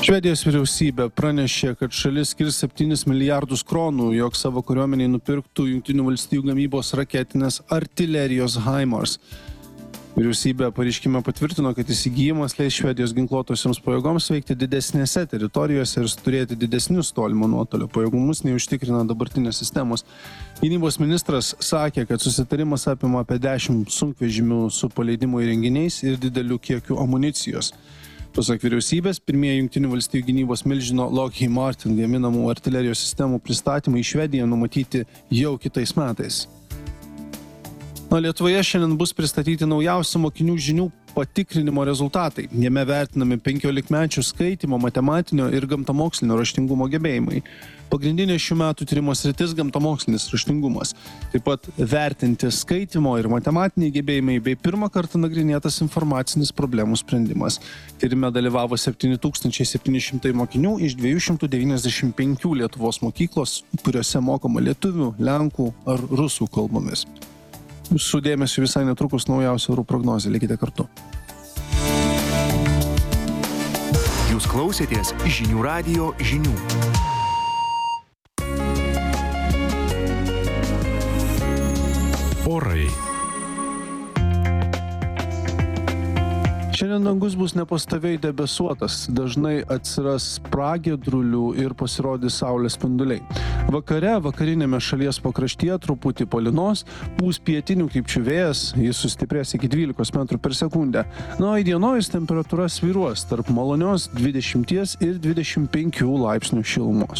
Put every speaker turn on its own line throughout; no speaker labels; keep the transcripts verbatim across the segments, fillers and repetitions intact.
Švedijos vyriausybė pranešė, kad šalis skirs septynis milijardus kronų, jog savo kariuomeniai nupirktų Jungtinių valstijų gamybos raketinės artilerijos HIMARS. Vyriausybė pareiškime patvirtino, kad įsigijimas leis Švedijos ginkluotosioms pajėgoms veikti didesnėse teritorijose ir turėti didesnius tolimo nuotolio pajėgumus, nei užtikrina dabartinės sistemos. Gynybos ministras sakė, kad susitarimas apima apie dešimt sunkvežimių su paleidimo įrenginiais ir dideliu kiekiu amunicijos. Pasak vyriausybės, pirmieji Jungtinių valstijų gynybos milžino Lockheed Martin gaminamų artilerijos sistemų pristatymai į Švediją numatyti jau kitais metais. Na, Lietuvoje šiandien bus pristatyti naujausi mokinių žinių patikrinimo rezultatai. Jame vertinami penkiolikmečių skaitymo, matematinio ir gamtamokslinio raštingumo gebėjimai. Pagrindinė šių metų tyrimo sritis gamtamokslinis raštingumas. Taip pat vertinti skaitymo ir matematiniai gebėjimai bei pirmą kartą nagrinėtas informacinis problemų sprendimas. Tyrime dalyvavo septyni tūkstančiai septyni šimtai mokinių iš dviejų šimtų devyniasdešimt penkių Lietuvos mokyklos, kuriuose mokoma lietuvių, lenkų ar rusų kalbomis. Jūsų dėmesio visai netrukus naujausia orų prognozė. Likite kartu.
Jūs klausėtės Žinių radijo žinių. Orai.
Šiandien dangus bus nepastoviai debesuotas, dažnai atsiras pragiedrulių ir pasirodys saulės spinduliai. Vakare, vakarinėme šalies pakraštyje truputį palynos, pūs pietinių krypčių vėjas, jis sustiprės iki dvylikos metrų per sekundę. Na, o įdienojus temperatūra svyruos tarp malonios dvidešimties ir dvidešimt penkių laipsnių šilumos.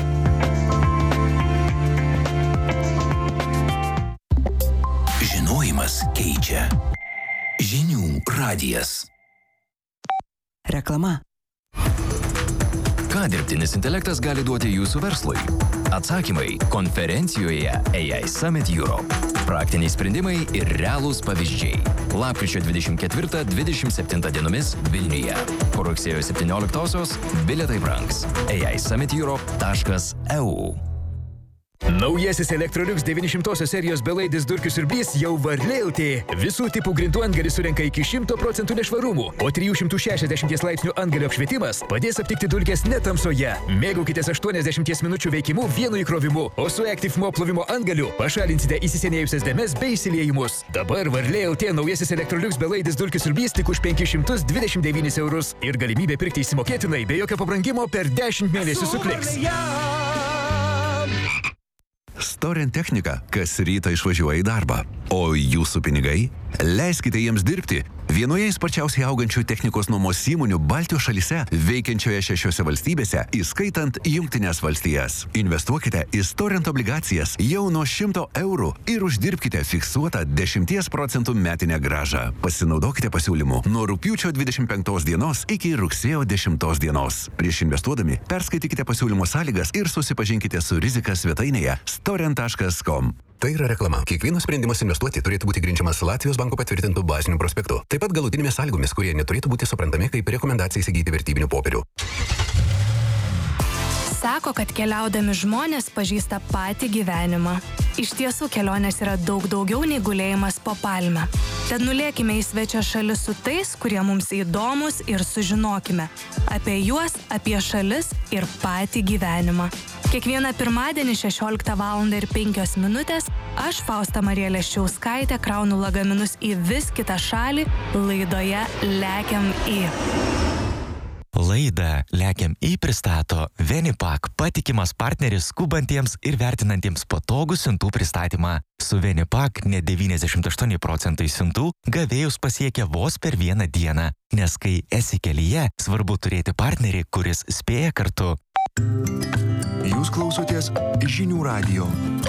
Žinojimas keičia. Žinių radijas.
Reklama.
Ką dirbtinis intelektas gali duoti jūsų verslui? Atsakymai konferencijoje A I Summit Europe. Praktiniai sprendimai ir realūs pavyzdžiai. Lapkričio dvidešimt ketvirtą dvidešimt septintą dienomis Vilniuje. Po rugsėjo septynioliktosios bilietai brangs. A I Summit Europe taškas E U.
Naujasis Electrolux devyni šimtosios serijos belaidis durkių siurblys jau Varlė L T. Visų tipų grindų antgalis surenka iki šimto procentų nešvarumų, o trijų šimtų šešiasdešimties laipsnių antgalio apšvietimas padės aptikti dulkes ne tamsoje. Mėgaukitės aštuoniasdešimties minučių veikimu vienu įkrovimu, o su Active Mop plovimo antgaliu pašalinsite įsisenėjusias dėmes bei įsiliejimus. Dabar Varlė L T naujasis Electrolux belaidis durkių siurblys tik už penkis šimtus dvidešimt devynis eurus ir galimybė pirkti įsimokėtinai be jokio pabrangimo per dešimt mėnesių su Kliks.
Storent technika kas rytą išvažiuoja į darbą, o jūsų pinigai? Leiskite jiems dirbti vienoje sparčiausiai augančių technikos nuomos įmonių Baltijos šalyse, veikiančioje šešiose valstybėse, įskaitant Jungtines valstijas. Investuokite į Storent obligacijas jau nuo šimto eurų ir uždirbkite fiksuotą dešimties procentų metinę grąžą. Pasinaudokite pasiūlymu nuo rugpjūčio dvidešimt penktos dienos iki rugsėjo dešimtos dienos. Prieš investuodami perskaitykite pasiūlymo sąlygas ir susipažinkite su rizika svetainėje storent taškas com.
Tai yra reklama. Kiekvienas sprendimas investuoti turėtų būti grindžiamas Latvijos banko patvirtintų bazinių prospektų. Taip pat galutinėmis sąlygomis, kurie neturėtų būti suprantami kaip rekomendacija įsigyti vertybinių popierių.
Sako, kad keliaudami žmonės pažįsta patį gyvenimą. Iš tiesų, kelionės yra daug daugiau nei gulėjimas po palme. Tad nulėkime į svečią šalis su tais, kurie mums įdomus ir sužinokime apie juos, apie šalis ir patį gyvenimą. Kiekvieną pirmadienį šešioliktą valandą ir penkios minutės aš, Fausta Marija Leščiauskaitė, kraunu lagaminus į vis kitą šalį laidoje Lekiam į.
Laidą Lekiam į pristato Venipak, patikimas partneris skubantiems ir vertinantiems patogų siuntų pristatymą. Su Venipak net devyniasdešimt aštuoni procentai siuntų gavėjus pasiekia vos per vieną dieną, nes kai esi kelyje, svarbu turėti partnerį, kuris spėja kartu.
Jūs klausotės Žinių radijo.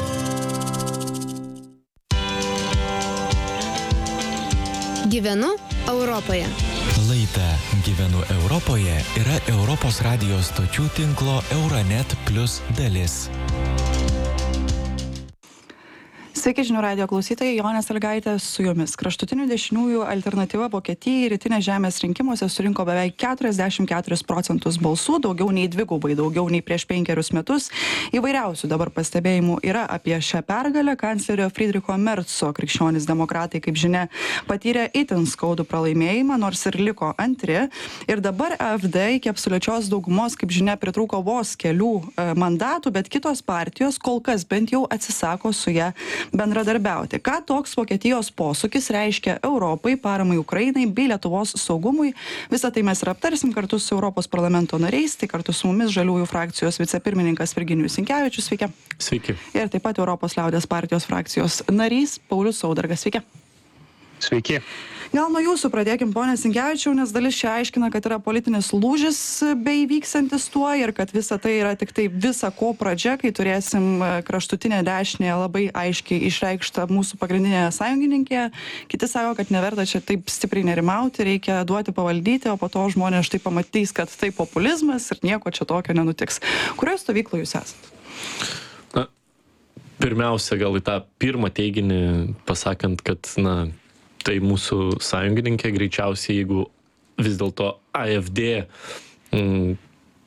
Gyvenu Europoje.
Laida Gyvenu Europoje yra Europos radijo stočių tinklo Euronet Plus dalis.
Sveiki žinių radijo klausytojai, Jonė Sąlygaitė su jumis. Kraštutinių dešiniųjų alternatyva Vokietijai rytinės žemės rinkimuose surinko beveik keturiasdešimt keturis procentus balsų, daugiau nei dvigubai, daugiau nei prieš penkerius metus. Įvairiausių dabar pastebėjimų yra apie šią pergalę. Kanclerio Friedricho Merco krikščionys demokratai, kaip žinia, patyrė itin skaudų pralaimėjimą, nors ir liko antri. Ir dabar A F D iki absoliučios daugumos, kaip žinia, pritrūko vos kelių e, mandatų, bet kitos partijos kol kas bent jau atsisako su ją bendradarbiauti. Ką toks Vokietijos posūkis reiškia Europai, paramai Ukrainai bei Lietuvos saugumui? Visą tai mes ir aptarsim kartu su Europos parlamento nariais, tai kartu su mumis Žaliųjų frakcijos vicepirmininkas Virginijus Sinkevičius, sveiki.
Sveiki.
Ir taip pat Europos liaudies partijos frakcijos narys Paulius Saudargas, sveiki.
Sveiki.
Gal nuo jūsų pradėkim, ponė Sinkevičiau, nes dalis čia aiškina, kad yra politinis lūžis bei vykstantis tuo ir kad visa tai yra tik tai visa ko pradžia, kai turėsim kraštutinę dešinę labai aiškiai išreikštą mūsų pagrindinę sąjungininkę. Kiti sako, kad neverta čia taip stipriai nerimauti, reikia duoti pavaldyti, o po to žmonės štai pamatys, kad tai populizmas ir nieko čia tokio nenutiks. Kurioje stovykloje jūs esat?
Na, pirmiausia, gal į tą pirmą teiginį pasakant, kad, na, tai mūsų sąjungininkė greičiausiai, jeigu vis dėlto A F D mm,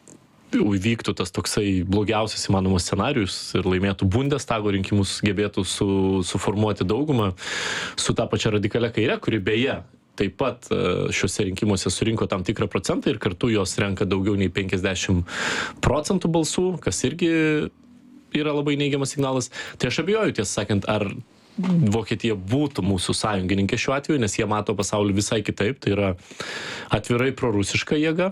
įvyktų tas toksai blogiausias įmanomas scenarius ir laimėtų Bundestago rinkimus, gebėtų su, suformuoti daugumą su tą pačią radikalia kaire, kuri beje taip pat šiuose rinkimuose surinko tam tikrą procentą ir kartu jos renka daugiau nei penkiasdešimt procentų balsų, kas irgi yra labai neigiamas signalas. Tai aš abejoju, tiesą sakant, ar Vokietija būtų mūsų sąjungininkė šiuo atveju, nes jie mato pasaulį visai kitaip, tai yra atvirai prorusiška jėga,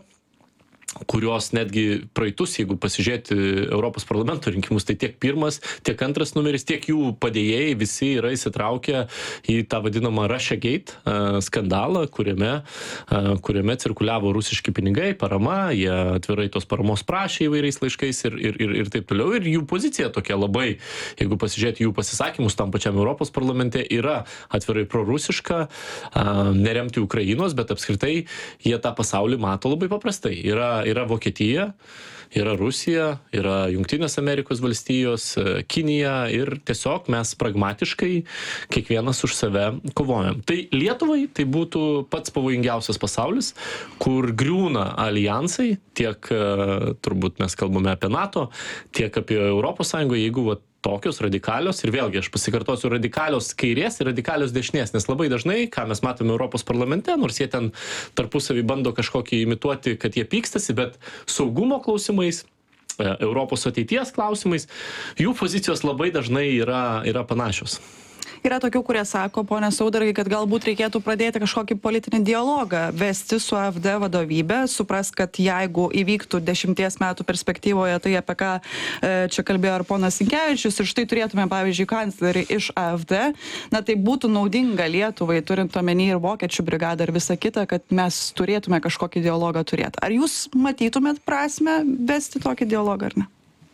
kurios netgi praeitus, jeigu pasižiūrėti Europos parlamento rinkimus, tai tiek pirmas, tiek antras numeris, tiek jų padėjėjai visi yra įsitraukę į tą vadinamą Russiagate skandalą, kuriame, kuriame cirkuliavo rusiški pinigai, parama, jie atvirai tos paramos prašė įvairiais laiškais ir, ir, ir, ir taip toliau. Ir jų pozicija tokia labai, jeigu pasižiūrėti jų pasisakymus tam pačiam Europos parlamente, yra atvirai prorusiška, neremti Ukrainos, bet apskritai jie tą pasaulį mato labai paprastai. Yra Yra Vokietija, yra Rusija, yra Jungtinės Amerikos valstijos, Kinija ir tiesiog mes pragmatiškai kiekvienas už save kovojam. Tai Lietuvai tai būtų pats pavojingiausias pasaulis, kur griūna alijansai, tiek turbūt mes kalbame apie NATO, tiek apie Europos Sąjungą, jeigu va, tokios radikalios ir vėlgi aš pasikartosiu radikalios kairės ir radikalios dešinės, nes labai dažnai, ką mes matome Europos parlamente, nors jie ten tarpusavį bando kažkokį imituoti, kad jie pykstasi, bet saugumo klausimais, Europos ateities klausimais, jų pozicijos labai dažnai yra, yra panašios.
Yra tokių, kurie sako, ponė Saudargai, kad galbūt reikėtų pradėti kažkokį politinį dialogą, vesti su A F D vadovybė, supras, kad jeigu įvyktų dešimties metų perspektyvoje, tai apie ką e, čia kalbėjo ir ponas Sinkevičius, ir štai turėtume, pavyzdžiui, kanclerį iš A F D, na tai būtų naudinga Lietuvai, turint omeny ir vokiečių brigadą ir visą kitą, kad mes turėtume kažkokį dialogą turėti. Ar jūs matytumėt prasmę vesti tokį dialogą ar ne?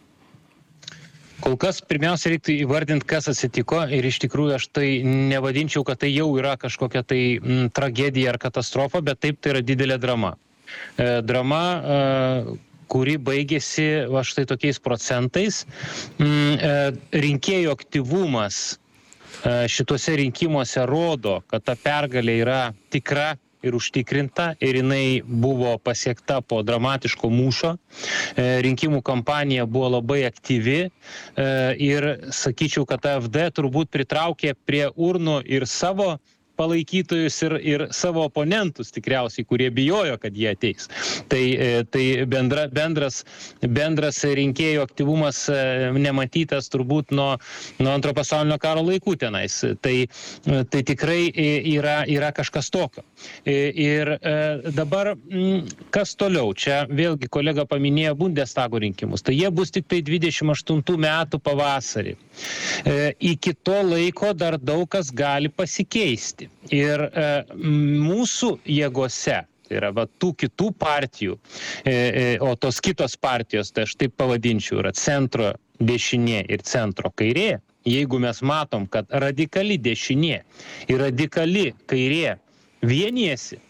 Kol kas pirmiausia reiktų įvardinti, kas atsitiko ir iš tikrųjų aš tai nevadinčiau, kad tai jau yra kažkokia tai m, tragedija ar katastrofa, bet taip tai yra didelė drama. E, drama, e, kuri baigėsi va štai tokiais procentais. M, e, rinkėjų aktyvumas e, šituose rinkimuose rodo, kad ta pergalė yra tikra ir užtikrinta, ir jinai buvo pasiekta po dramatiško mūšio. E, rinkimų kampanija buvo labai aktyvi e, ir sakyčiau, kad A F D turbūt pritraukė prie urnų ir savo palaikytojus ir, ir savo oponentus tikriausiai, kurie bijojo, kad jie ateis. Tai, tai bendra, bendras, bendras rinkėjų aktyvumas nematytas turbūt nuo, nuo antro pasaulinio karo laikų tenais. Tai, tai tikrai yra, yra kažkas tokio. Ir dabar kas toliau? Čia vėlgi kolega paminėjo Bundestago rinkimus. Tai jie bus tik tai dvidešimt aštuntų metų pavasarį. Iki to laiko dar daug kas gali pasikeisti. Ir e, mūsų jėgose, tai yra va, tų kitų partijų, e, e, o tos kitos partijos, tai aš taip pavadinčiau, yra centro dešinė ir centro kairė, jeigu mes matom, kad radikali dešinė ir radikali kairė vienijasi,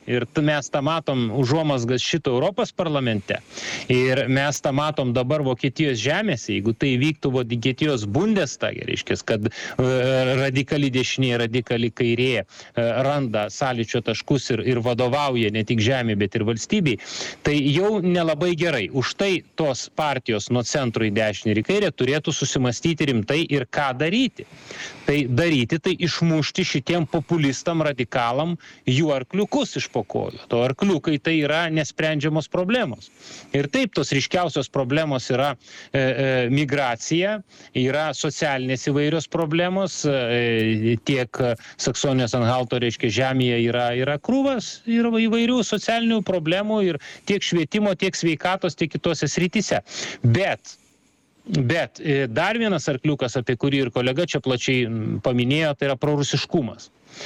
Ir mes tą matom užuomasgas šito Europos parlamente. Ir mes tą matom dabar Vokietijos žemėse. Jeigu tai vyktų Vokietijos Bundestage, reiškia, kad radikali dešinė, radikali kairė randa sąlyčio taškus ir, ir vadovauja ne tik žemė, bet ir valstybei, tai jau nelabai gerai. Už tai tos partijos nuo centro į dešinį ir į kairę turėtų susimastyti rimtai ir ką daryti. Tai daryti, tai išmušti šitiem populistam, radikalam jų arkliukus iš po kojų. To arkliukai tai yra nesprendžiamos problemos. Ir taip, tos ryškiausios problemos yra e, e, migracija, yra socialinės įvairios problemos, e, tiek Saksonijos Anhalto, reiškia, žemėje yra, yra krūvas, yra įvairių socialinių problemų ir tiek švietimo, tiek sveikatos, tiek kitose srityse. Bet Bet dar vienas arkliukas, apie kurį ir kolega čia plačiai paminėjo, tai yra prorusiškumas.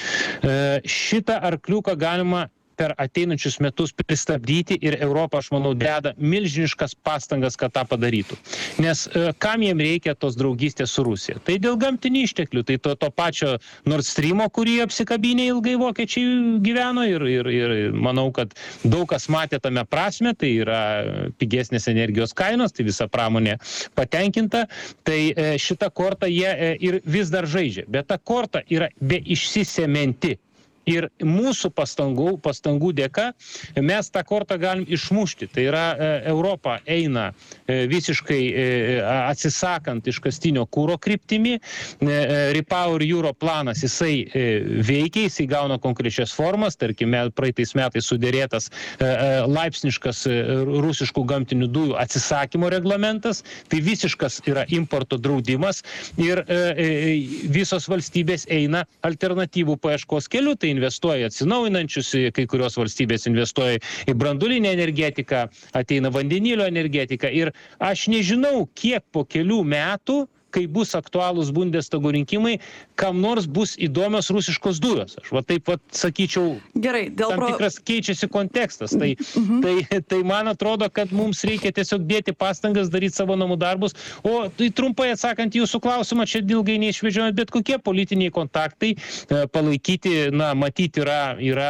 Šitą arkliuką galima per ateinančius metus pristabdyti ir Europą, aš manau, deda milžiniškas pastangas, kad tą padarytų. Nes kam jiem reikia tos draugystės su Rusija? Tai dėl gamtinių išteklių, tai to, to pačio Nord Streamo, kurį apsikabinė ilgai vokiečiai gyveno ir, ir, ir manau, kad daug kas matė tame prasme, tai yra pigesnės energijos kainos, tai visa pramonė patenkinta, tai šitą kortą jie ir vis dar žaidžia. Bet ta korta yra be išsisementi. Ir mūsų pastangų, pastangų dėka mes tą kortą galim išmušti. Tai yra e, Europa eina e, visiškai e, atsisakant iškastinio kūro kryptimi. E, Repower Euro planas, jisai e, veikia, jisai gauna konkrečias formas. Tarkime, praeitais metais sudėrėtas e, laipsniškas e, rusiškų gamtinių dujų atsisakymo reglamentas. Tai visiškas yra importo draudimas. Ir e, e, visos valstybės eina alternatyvų paieškos keliu. Tai investuoja atsinaujinančius, kai kurios valstybės investuoja į branduolinę energetiką, ateina vandenilio energetika ir aš nežinau, kiek po kelių metų, kai bus aktualūs Bundestago rinkimai, kam nors bus įdomios rusiškos dujos. Aš va taip pat sakyčiau,
Gerai, dėl
tam
pro...
tikras keičiasi kontekstas. Tai, mhm. tai, tai man atrodo, kad mums reikia tiesiog dėti pastangas, daryti savo namų darbus. O tai trumpai atsakant jūsų klausimą, čia ilgai neišvežiojant, bet kokie politiniai kontaktai palaikyti, na, matyti yra, yra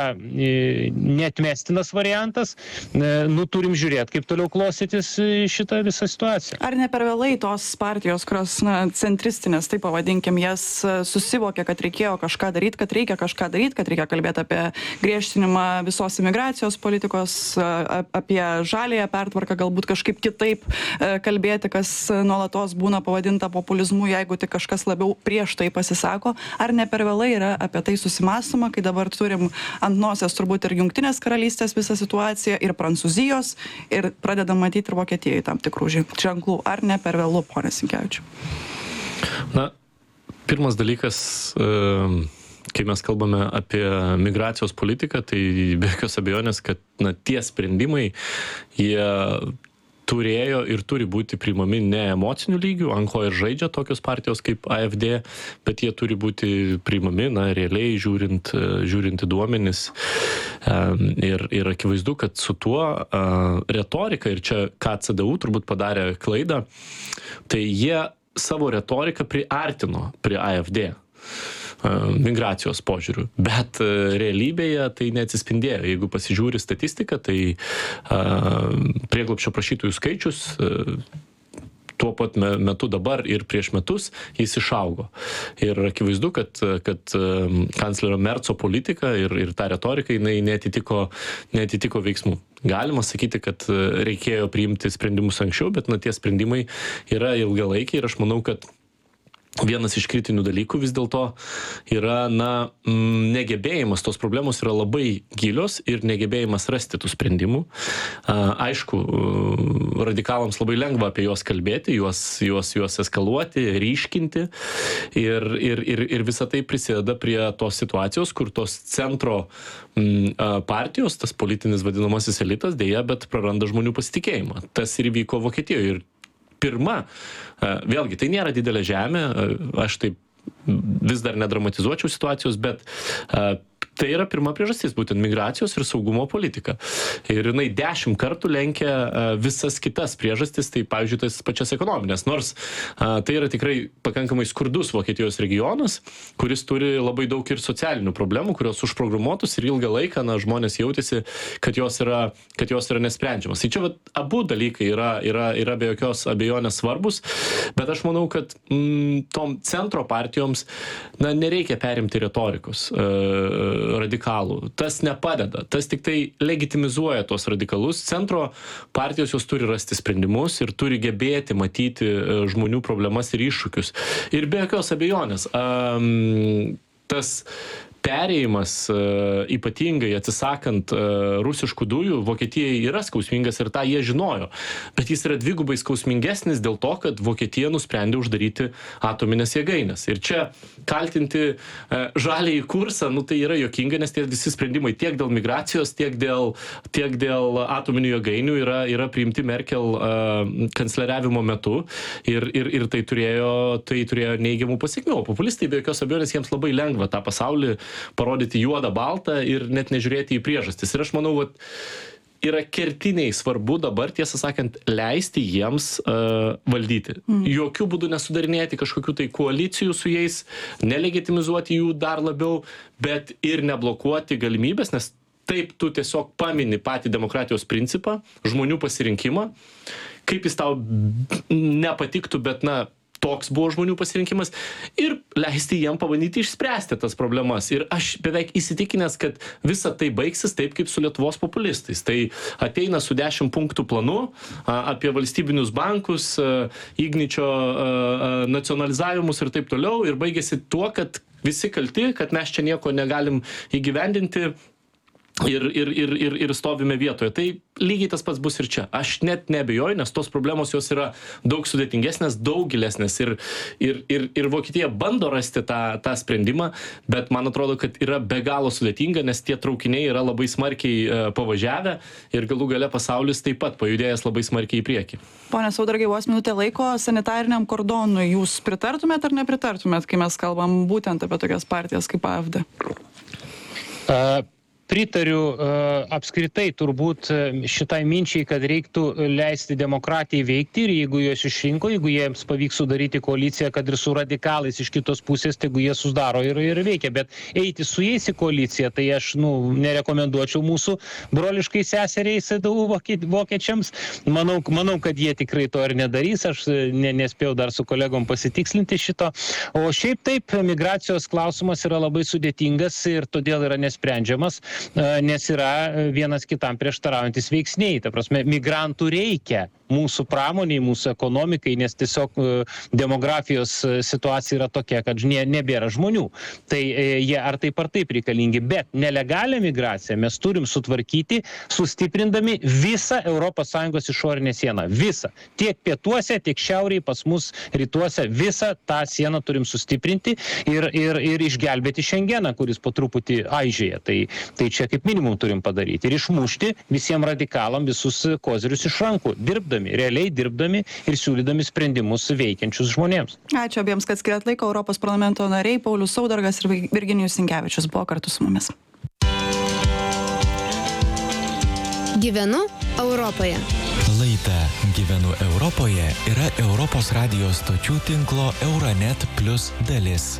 neatmestinas variantas. Nu, turim žiūrėti, kaip toliau klostytis šitą visą situaciją.
Ar ne per vėlai tos partijos, kurios na, centristinės, taip pavadinkim, jas susivokė, kad reikėjo kažką daryti, kad reikia kažką daryti, kad reikia kalbėti apie griežtinimą visos imigracijos politikos, apie žalėją pertvarką, galbūt kažkaip kitaip kalbėti, kas nuolatos būna pavadinta populizmu, jeigu tik kažkas labiau prieš tai pasisako. Ar ne per vėlai yra apie tai susimąstoma, kai dabar turim ant nosies turbūt ir Jungtinės karalystės visą situaciją, ir Prancūzijos, ir pradedam matyti ir Vokietijai tam tikrų ženklų. Ar ne per vėlu, pone Sinkevičiau?
Na, pirmas dalykas, kai mes kalbame apie migracijos politiką, tai be jokios abejonės, kad na, tie sprendimai, jie turėjo ir turi būti priimami ne emocinių lygių, ant ko ir žaidžia tokios partijos kaip A F D, bet jie turi būti priimami, na, realiai žiūrint, žiūrint į duomenis. Ir, ir akivaizdu, kad su tuo retorika, ir čia ką C D U turbūt padarė klaidą, tai jie savo retoriką priartino prie A F D migracijos požiūrių, bet realybėje tai neatsispindėjo. Jeigu pasižiūri statistiką, tai prieglobsčio prašytojų skaičius tuo pat metu dabar ir prieš metus jis išaugo. Ir akivaizdu, kad, kad kanclerio Merco politika ir, ir ta retorika, jinai neatitiko, neatitiko veiksmų. Galima sakyti, kad reikėjo priimti sprendimus anksčiau, bet na, tie sprendimai yra ilgalaikiai ir aš manau, kad vienas iš kritinių dalykų vis dėlto yra, na, negebėjimas, tos problemos yra labai gilios ir negebėjimas rasti tų sprendimų. Aišku, radikalams labai lengva apie juos kalbėti, juos, juos, juos eskaluoti, ryškinti ir, ir, ir, ir visa tai prisideda prie tos situacijos, kur tos centro partijos, tas politinis vadinamasis elitas, dėja, bet praranda žmonių pasitikėjimą. Tas ir vyko Vokietijoje. Ir pirma, vėlgi, tai nėra didelė žemė, aš taip vis dar nedramatizuočiau situacijos, bet tai yra pirma priežastis, būtent migracijos ir saugumo politika. Ir jinai dešimt kartų lenkia visas kitas priežastis, tai pavyzdžiui, tas pačias ekonominės. Nors a, tai yra tikrai pakankamai skurdus Vokietijos regionas, kuris turi labai daug ir socialinių problemų, kurios užprogramuotus ir ilgą laiką na, žmonės jautėsi, kad jos yra, kad jos yra nesprendžiamas. Tai čia vat, abu dalykai yra, yra, yra be jokios abejonės svarbus, bet aš manau, kad mm, tom centro partijoms na, nereikia perimti retorikos. E, radikalų. Tas nepadeda. Tas tik tai legitimizuoja tos radikalus. Centro partijos jos turi rasti sprendimus ir turi gebėti matyti žmonių problemas ir iššūkius. Ir be jokios abejonės, um, tas perėjimas ypatingai atsisakant rusiškų dujų Vokietijai yra skausmingas ir tą jie žinojo. Bet jis yra dvigubai skausmingesnis dėl to, kad Vokietija nusprendė uždaryti atominės jėgainės. Ir čia kaltinti žaliąjį kursą, nu tai yra juokinga, nes tie visi sprendimai tiek dėl migracijos, tiek dėl, tiek dėl atominių jėgainių yra, yra priimti Merkel kancleriavimo metu ir, ir, ir tai, turėjo, tai turėjo neigiamų pasiekmių. Populistai be jokios abejonės jiems labai lengva tą pasaulį parodyti juodą baltą ir net nežiūrėti į priežastis. Ir aš manau, kad yra kertiniai svarbu dabar, tiesą sakant, leisti jiems uh, valdyti. Mm. Jokių būdų nesudarinėti kažkokių tai koalicijų su jais, nelegitimizuoti jų dar labiau, bet ir neblokuoti galimybės, nes taip tu tiesiog pamini patį demokratijos principą, žmonių pasirinkimą, kaip jis tau nepatiktų, bet na, toks buvo žmonių pasirinkimas ir leisti jiem pabandyti išspręsti tas problemas. Ir aš beveik įsitikinęs, kad visa tai baigsis taip, kaip su Lietuvos populistais. Tai ateina su dešimt punktų planu a, apie valstybinius bankus, a, Igničio a, a, nacionalizavimus ir taip toliau ir baigėsi tuo, kad visi kalti, kad mes čia nieko negalim įgyvendinti. Ir, ir, ir, ir, ir stovime vietoje. Tai lygiai tas pats bus ir čia. Aš net neabejoju, nes tos problemos jos yra daug sudėtingesnės, daug gilesnės. Ir, ir, ir, ir Vokietija bando rasti tą, tą sprendimą, bet man atrodo, kad yra be galo sudėtinga, nes tie traukiniai yra labai smarkiai e, pavažiavę ir galų gale pasaulis taip pat pajudėjęs labai smarkiai į priekį.
Pone Saudargai, vos minutė laiko sanitariniam kordonui. Jūs pritartumėt ar nepritartumėt, kai mes kalbam būtent apie tokias partijas kaip A F D?
Uh. Pritariu apskritai turbūt šitai minčiai, kad reiktų leisti demokratijai veikti ir jeigu juos išrinko, jeigu jiems pavyks sudaryti koaliciją, kad ir su radikalais iš kitos pusės, tegu jie susidaro ir, ir veikia. Bet eiti su jais į koaliciją, tai aš nu, nerekomenduočiau mūsų broliškai seseriai S D U vokiečiams. Manau, manau, kad jie tikrai to ir nedarys. Aš ne, nespėjau dar su kolegom pasitikslinti šito. O šiaip taip, migracijos klausimas yra labai sudėtingas ir todėl yra nesprendžiamas. Nes yra vienas kitam prieštaraujantis veiksniai. Ta prasme, migrantų reikia mūsų pramoniai, mūsų ekonomikai, nes tiesiog demografijos situacija yra tokia, kad ne, nebėra žmonių. Tai jie ar taip ar taip reikalingi. Bet nelegalią migraciją mes turim sutvarkyti, sustiprindami visą Europos Sąjungos išorinę sieną. Visą. Tiek pietuose, tiek šiauriai, pas mus rytuose. Visą tą sieną turim sustiprinti ir, ir, ir išgelbėti Šengeną, kuris po truputį aižėja. Tai Tai čia kaip minimum turim padaryti ir išmušti visiems radikalam visus kozirius iš rankų, dirbdami, realiai dirbdami ir siūlydami sprendimus veikiančius žmonėms.
Ačiū abiems, kad skiriat laiko. Europos parlamento nariai Paulius Saudargas ir Virginijus Sinkevičius buvo kartu su mumis.
Gyvenu Europoje.
Laida Gyvenu Europoje yra Europos radijo stočių tinklo Euronet Plus dalis.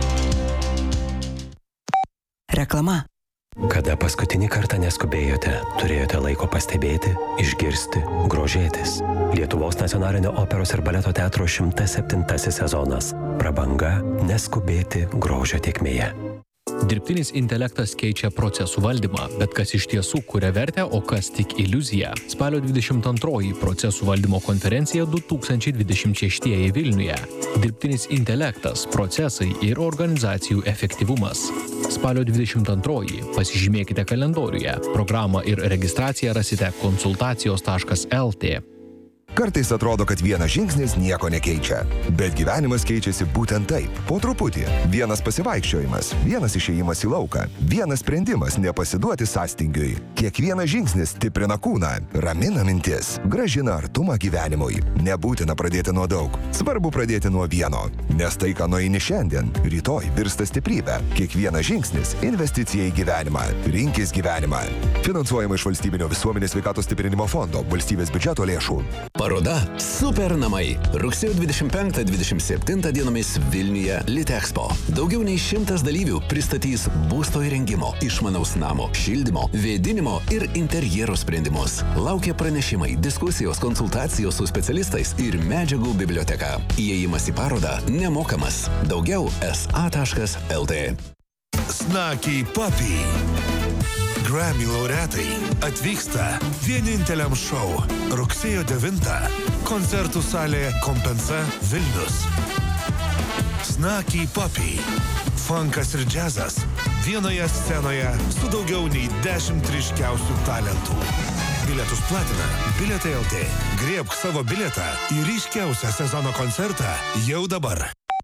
Reklama.
Kada paskutinį kartą neskubėjote, turėjote laiko pastebėti, išgirsti, grožėtis. Lietuvos nacionalinio operos ir baleto teatro šimtas septintasis sezonas. Prabanga neskubėti grožio tėkmėje.
Dirbtinis intelektas keičia procesų valdymą, bet kas iš tiesų kuria vertę, o kas tik iliuzija. Spalio dvidešimt antroji procesų valdymo konferencija du tūkstančiai dvidešimt šeštieji Vilniuje. Dirbtinis intelektas, procesai ir organizacijų efektyvumas. Spalio dvidešimt antroji pasižymėkite kalendoriuje. Programą ir registraciją rasite konsultacijos taškas L T.
Kartais atrodo, kad vienas žingsnis nieko nekeičia. Bet gyvenimas keičiasi būtent taip. Po truputį. Vienas pasivaikščiojimas, vienas išėjimas į lauką, vienas sprendimas nepasiduoti sąstingiui. Kiekvienas žingsnis stiprina kūną, ramina mintis, gražina artumą gyvenimui. Nebūtina pradėti nuo daug. Svarbu pradėti nuo vieno. Nes tai, ką nueini šiandien, rytoj virsta stiprybė. Kiekvienas žingsnis – investicija į gyvenimą. Rinkis gyvenimą. Finansuojama iš Valstybinio visuomenės sveikatos stiprinimo fondo, valstybės biudžeto lėšų.
Paroda Super namai. Rugsėjo dvidešimt penktą dvidešimt septintą dienomis Vilniuje Litexpo. Daugiau nei šimtas dalyvių pristatys būsto įrengimo, išmanaus namo, šildymo, vėdinimo ir interjero sprendimus. Laukia pranešimai, diskusijos, konsultacijos su specialistais ir medžiagų biblioteka. Įėjimas į parodą nemokamas. Daugiau es a taškas el tė.
Snakiai Papi. Grammy laureatai atvyksta vieninteliam šou rugsėjo devintą koncertų salė Kompensa Vilnius. Snakiai Papi. Funkas ir džiazas vienoje scenoje su daugiau nei dešimt ryškiausių talentų. Bilietus platina Bilietai el tė. Griebk savo bilietą į ryškiausią sezono koncertą jau dabar.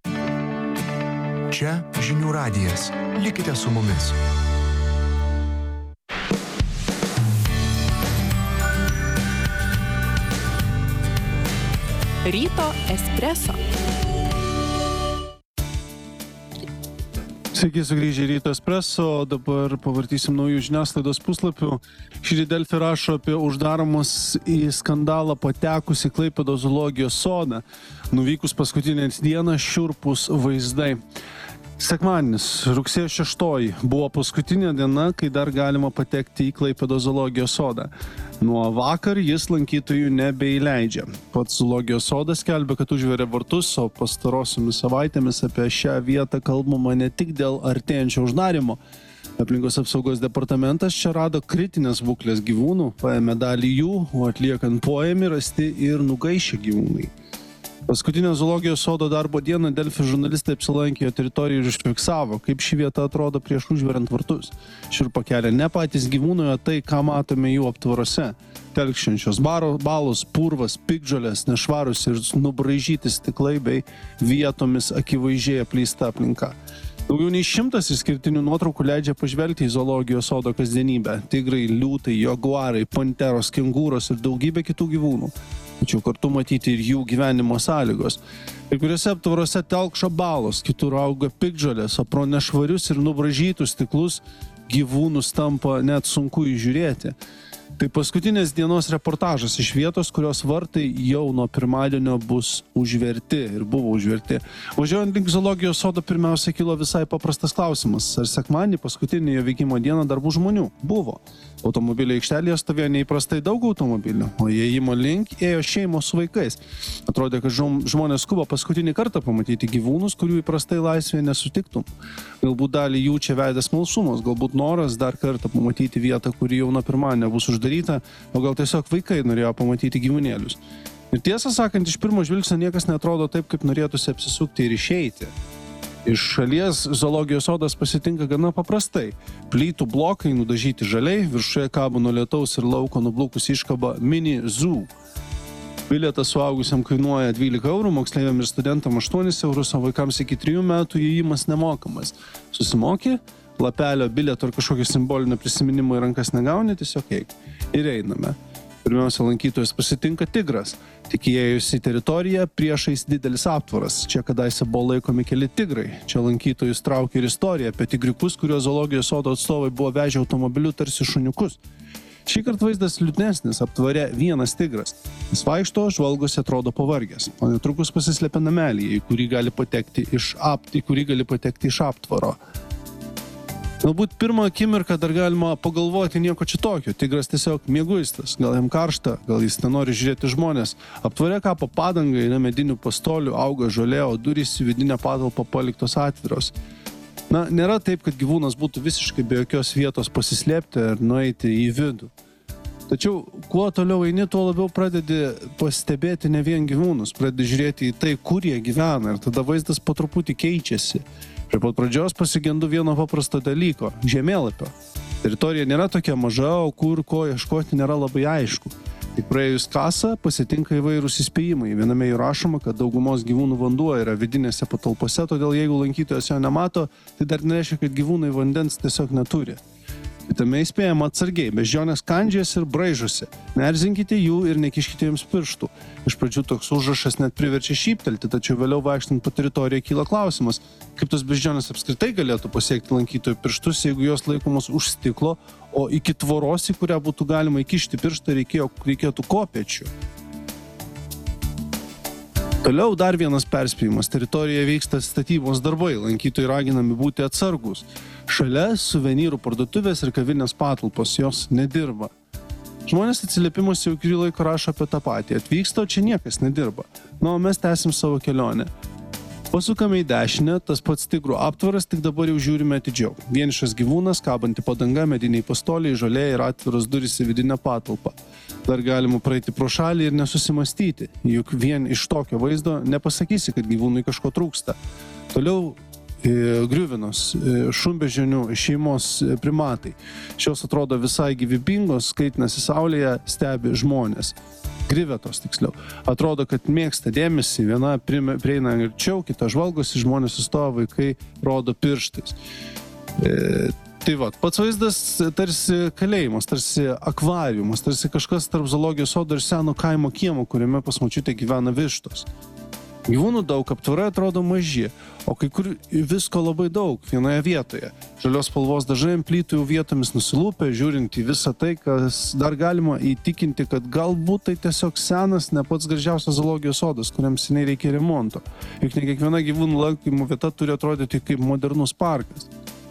Čia Žinių radijas. Likite su mumis.
Ryto espreso.
Sveiki, sugrįžę į Ryto espreso, dabar pavartysim naujų žiniasklaidos puslapių. Šį Delfi rašo apie uždaromus į skandalą patekusi Klaipėdos zoologijos sodą. Nuvykus paskutinę dieną šiurpus vaizdai. Sekmadienis, rugsėjo šeštoji, buvo paskutinė diena, kai dar galima patekti į Klaipėdos zoologijos sodą. Nuo vakar jis lankytojų nebeįleidžia. Pats zoologijos sodas skelbia, kad užveria vartus, o pastarosiomis savaitėmis apie šią vietą kalbama ne tik dėl artėjančio uždarimo. Aplinkos apsaugos departamentas čia rado kritinės būklės gyvūnų, paėmė dalį jų, o atliekant poėmį rasti ir nugaišę gyvūnai. Paskutinę zoologijos sodo darbo dieną Delfi žurnalistai apsilankė teritoriją ir užfiksavo, kaip ši vieta atrodo prieš užveriant vartus. Šiurpą kelia ne patys gyvūnai, o tai, ką matome jų aptvaruose. Telkščiančios balos, purvas, piktžolės, nešvarus ir nubraižyti stiklai bei vietomis akivaizdžiai apleista aplinka. Daugiau nei šimtas išskirtinių nuotraukų leidžia pažvelgti į zoologijos sodo kasdienybę. Tigrai, liūtai, jaguarai, panteros, kengūros ir daugybė kitų gyvūnų. Tačiau kartu matyti ir jų gyvenimo sąlygos. Kai kuriuose aptvaruose telkšo balos, kitur auga piktžolės, o pro nešvarius ir nubraižytus stiklus gyvūnus tampa net sunku įžiūrėti. Tai paskutinės dienos reportažas iš vietos, kurios vartai jau nuo pirmadienio bus užverti ir buvo užverti. Važiuojant link zoologijos sodo pirmiausia kilo visai paprastas klausimas. Ar sekmadienį paskutinį jo veikimo dieną dar bus žmonių? Buvo. Automobilio aikštelėje stovėjo neįprastai daug automobilių, o įėjimo link ėjo šeimos su vaikais. Atrodė, kad žmonės skuba paskutinį kartą pamatyti gyvūnus, kurių įprastai laisvėje nesutiktum. Galbūt dalį jų čia vedė smalsumas, galbūt noras dar kartą pamatyti vietą, kuri jau nuo pirmadienio bus uždaryta, o gal tiesiog vaikai norėjo pamatyti gyvūnėlius. Ir tiesą sakant, iš pirmo žvilgsnio niekas neatrodo taip, kaip norėtųsi apsisukti ir išeiti. Iš šalies zoologijos sodas pasitinka gana paprastai. Plytų blokai nudažyti žaliai, viršuje kabo nuo lietaus ir lauko nublukus iškaba mini zoo. Bilietas suaugusiam kainuoja dvylika eurų, moksleiviam ir studentam aštuonis eurus, o vaikams iki trijų metų įėjimas nemokamas. Susimoki, lapelio, bilieto ar kažkokio simbolinio prisiminimo į rankas negauni, tiesiog eik. Ir einame. Pirmiausia, lankytojas pasitinka tigras. Tik įėjus į teritoriją, priešais didelis aptvaras. Čia kadaise buvo laikomi keli tigrai. Čia lankytojus traukia ir istorija apie tigriukus, kuriuos zoologijos sodo atstovai buvo vežę automobiliu tarsi šuniukus. Šįkart vaizdas liūdnesnis, aptvare vienas tigras. Jis vaikšto, žvalgosi, atrodo pavargęs. O netrukus pasislepia namelyje, į kurį gali patekti iš, apt, į kurį gali patekti iš aptvaro. Galbūt pirmą akimirką dar galima pagalvoti nieko čia tokio. Tigras tiesiog mieguistas, gal jam karšta, gal jis nenori žiūrėti žmonės. Aptvare kapo padanga, yra medinių pastolių, auga žolė, o durys į vidinę patalpą paliktos atviros. Na, nėra taip, kad gyvūnas būtų visiškai be jokios vietos pasislėpti ar nueiti į vidų. Tačiau, kuo toliau eini, tuo labiau pradedi pastebėti ne vien gyvūnus, pradedi žiūrėti į tai, kur jie gyvena, ir tada vaizdas po truputį keičiasi. Prie pat pradžios pasigendu vieno paprasto dalyko – žemėlapio. Teritorija nėra tokia maža, o kur ko ieškoti nėra labai aišku. Tik praėjus kasą pasitinka įvairūs įspėjimai. Viename jų rašoma, kad daugumos gyvūnų vanduo yra vidinėse patalpose, todėl jeigu lankytojas jo nemato, tai dar nereiškia, kad gyvūnai vandens tiesiog neturi. Kitame įspėjama atsargiai, beždžionės kandžiasi ir braižosi. Neerzinkite jų ir nekiškite jums pirštų. Iš pradžių toks užrašas net priverčia šyptelti, tačiau vėliau vaikštant po teritoriją kyla klausimas, kaip tos beždžionės apskritai galėtų pasiekti lankytojų pirštus, jeigu jos laikomos už stiklo, o iki tvoros, į kurią būtų galima įkišti pirštą, reikėjo, reikėtų kopėčių. Toliau dar vienas perspėjimas. Teritorijoje vyksta statybos darbai, lankytojai raginami būti atsargus. Šalia suvenyrų parduotuvės ir kavinės patalpos, jos nedirba. Žmonės atsiliepimus jau kurį laiką rašo apie tą patį. Atvyksta, o čia niekas nedirba. Na, o mes tęsim savo kelionę. Pasukame į dešinę, tas pats tigrų aptvaras, tik dabar jau žiūrime atidžiau. Vienišas gyvūnas, kabanti padanga, mediniai pastoliai, žolė ir atviros durys į vidinę patalpą. Dar galima praeiti pro šalį ir nesusimastyti, juk vien iš tokio vaizdo nepasakysi, kad gyvūnui kažko trūksta. Toliau e, griuvinos, e, šunbeždžionių šeimos e, primatai. Šios atrodo visai gyvybingos, skaitinasi saulėje, stebi žmonės. Grivetos tiksliau. Atrodo, kad mėgsta dėmesį, viena prieina arčiau, kita žvalgosi, žmonės sustoja, vaikai rodo pirštais. E, tai va, pats vaizdas tarsi kalėjimas, tarsi akvariumas, tarsi kažkas tarp zoologijos sodo ir seno kaimo kiemo, kuriame pas močiutę gyvena vištos. Gyvūnų daug, aptvarai atrodo maži, o kai kur visko labai daug vienoje vietoje. Žalios spalvos dažai ant plytų jau vietomis nusilūpę, žiūrint į visą tai, kas dar galima įtikinti, kad galbūt tai tiesiog senas, ne pats gražiausias zoologijos sodas, kuriam seniai reikia remonto. Juk ne kiekviena gyvūnų lankymo vieta turi atrodyti kaip modernus parkas.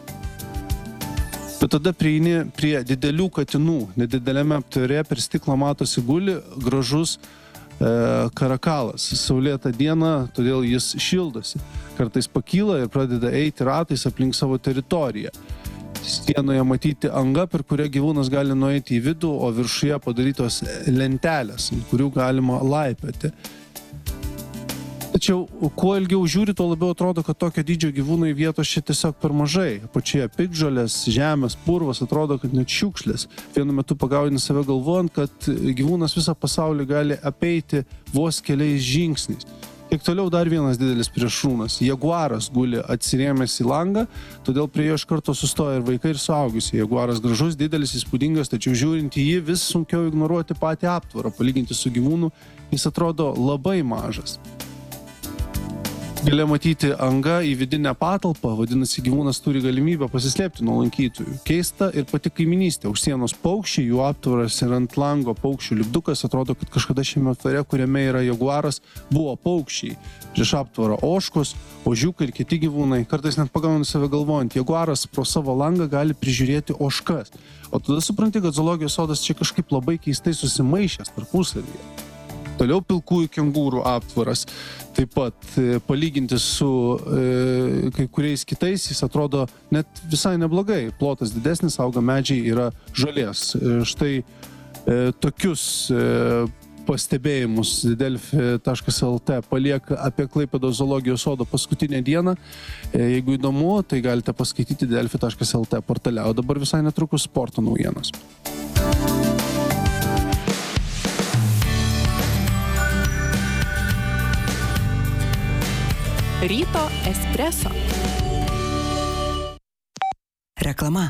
Bet tada prieini prie didelių katinų. Nedideliame aptvare per stiklą matosi guli gražus karakalas. Saulėtą dieną, todėl jis šildosi. Kartais pakyla ir pradeda eiti ratais aplink savo teritoriją. Sienoje matyti anga, per kurią gyvūnas gali nueiti į vidų, o viršuje padarytos lentelės, ant kurių galima laipioti. Tačiau, kuo ilgiau žiūri, tuo labiau atrodo, kad tokio dydžio gyvūnai vietos čia tiesiog per mažai. Apačioje piktžolės, žemės, purvas, atrodo, kad net šiukšlės. Vienu metu pagauni save galvojant, kad gyvūnas visą pasaulį gali apeiti vos keliais žingsniais. Kiek toliau dar vienas didelis plėšrūnas. Jaguaras guli atsirėmęs į langą, todėl prie jo iš karto sustoja ir vaikai, ir suaugusiai. Jaguaras gražus, didelis, įspūdingas, tačiau žiūrint į jį vis sunkiau ignoruoti patį aptvarą. Palyginti su gyvūnu, jis atrodo labai mažas. Galia matyti anga į vidinę patalpą, vadinasi, gyvūnas turi galimybę pasislėpti nuo lankytojų. Keista ir pati kaiminystė. Už sienos paukščiai, jų aptvaras ir ant lango paukščių lipdukas. Atrodo, kad kažkada šiame aptvare, kuriame yra jaguaras, buvo paukščiai. Prieš aptvarą ožkos, ožiukai ir kiti gyvūnai. Kartais net pagauni save galvojant, jaguaras pro savo langą gali prižiūrėti ožkas. O tada supranti, kad zoologijos sodas čia kažkaip labai keistai susimaišęs tarpusavyje. Toliau pilkųjų kengūrų aptvaras. Taip pat e, palyginti su e, kai kuriais kitais, jis atrodo net visai neblogai. Plotas didesnis, auga medžiai, yra žolės. E, štai e, tokius e, pastebėjimus delfi taškas lt palieka apie Klaipėdos zoologijos sodo paskutinę dieną. E, jeigu įdomu, tai galite paskaityti delfi taškas lt portale. O dabar visai netrukus sporto naujienos.
Ryto espreso.
Reklama.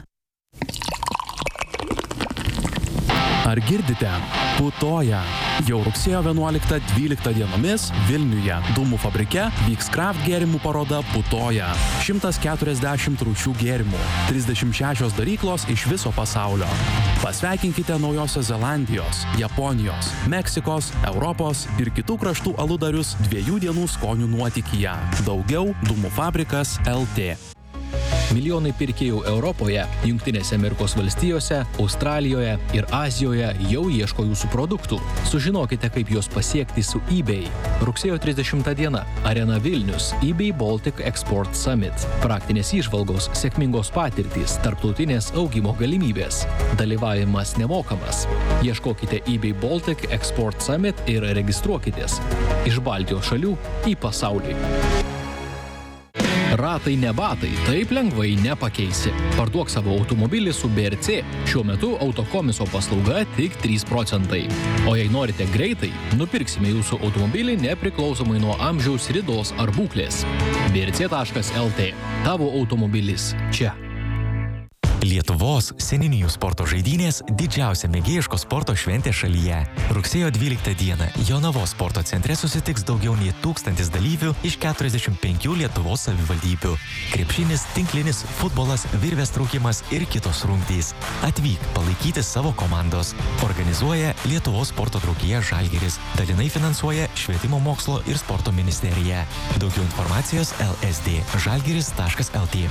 Ar girdite? Putoja. Jau rugsėjo vienuoliktą dvyliktą dienomis Vilniuje Dūmų fabrike vyks kraft gėrimų paroda Putoja. šimtas keturiasdešimt rūšių gėrimų, trisdešimt šešios daryklos iš viso pasaulio. Pasveikinkite Naujosios Zelandijos, Japonijos, Meksikos, Europos ir kitų kraštų aludarius dviejų dienų skonių nuotykyje. Daugiau Dūmų fabrikas L T.
Milijonai pirkėjų Europoje, Jungtinėse Amerikos valstijose, Australijoje ir Azijoje jau ieško jūsų produktų. Sužinokite, kaip juos pasiekti su eBay. Rugsėjo trisdešimtą diena. Arena Vilnius. eBay Baltic Export Summit. Praktinės įžvalgos, sėkmingos patirtys, tarptautinės augimo galimybės. Dalyvavimas nemokamas. Ieškokite eBay Baltic Export Summit ir registruokitės. Iš Baltijos šalių į pasaulį. Ratai ne batai, taip lengvai nepakeisi. Parduok savo automobilį su B R C. Šiuo metu autokomiso paslauga tik trys procentai. O jei norite greitai, nupirksime jūsų automobilį nepriklausomai nuo amžiaus, ridos ar būklės. B R C taškas L T. Tavo automobilis čia.
Lietuvos seniūnijų sporto žaidynės didžiausia mėgėjiško sporto šventė šalyje. Rugsėjo dvyliktą dieną Jonavos sporto centre susitiks daugiau nei tūkstantis dalyvių iš keturiasdešimt penkių Lietuvos savivaldybių. Krepšinis, tinklinis, futbolas, virvės traukimas ir kitos rungtys. Atvyk palaikyti savo komandos. Organizuoja Lietuvos sporto draugija Žalgiris. Dalinai finansuoja Švietimo mokslo ir sporto ministerija. Daugiau informacijos L S D žalgiris taškas L T.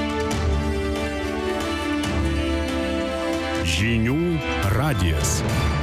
Žinių radijas.